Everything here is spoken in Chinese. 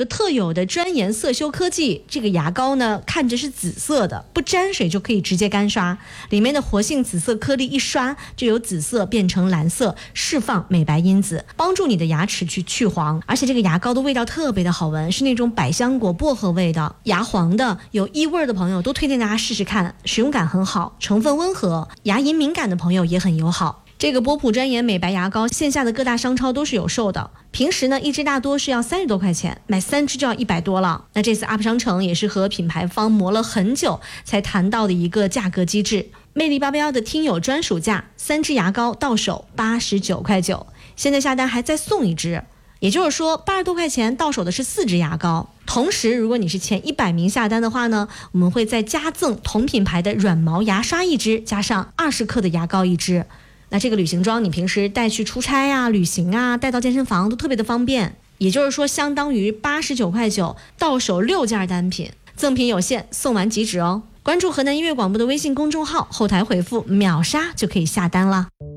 个特有的专研色修科技，这个牙膏呢看着是紫色的，不沾水就可以直接干刷，里面的活性紫色颗粒一刷就由紫色变成蓝色，释放美白因子，帮助你的牙齿去去黄。而且这个牙膏的味道特别的好闻，是那种百香果薄荷味的，牙黄的有异味的朋友都推荐大家试试看，使用感很好，成分温和，牙龈敏感的朋友也很友好。这个波普专研美白牙膏线下的各大商超都是有售的，平时呢一支大多是要30多块钱，买3支就要100多了。那这次 UP 商城也是和品牌方磨了很久才谈到的一个价格机制，魅力881的听友专属价，3支牙膏到手89.9块，现在下单还再送1支，也就是说80多块钱到手的是4支牙膏。同时如果你是前100名下单的话呢，我们会再加赠同品牌的软毛牙刷1支，加上20克的牙膏1支。那这个旅行装你平时带去出差啊、旅行啊、带到健身房都特别的方便，也就是说相当于89.9块，到手6件单品，赠品有限，送完即止哦。关注河南音乐广播的微信公众号，后台回复秒杀就可以下单了。